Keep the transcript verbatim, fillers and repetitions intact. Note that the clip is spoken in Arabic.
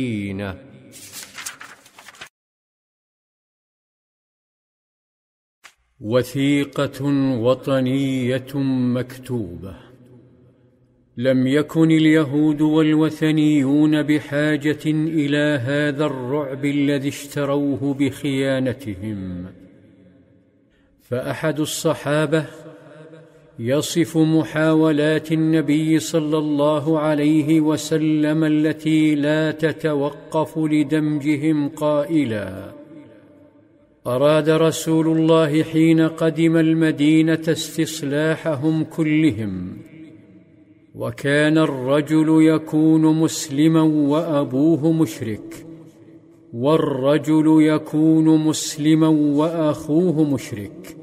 وثيقة وطنية مكتوبة. لم يكن اليهود والوثنيون بحاجة إلى هذا الرعب الذي اشتروه بخيانتهم. فأحد الصحابة يصف محاولات النبي صلى الله عليه وسلم التي لا تتوقف لدمجهم قائلا: أراد رسول الله حين قدم المدينة استصلاحهم كلهم، وكان الرجل يكون مسلما وأبوه مشرك، والرجل يكون مسلما وأخوه مشرك،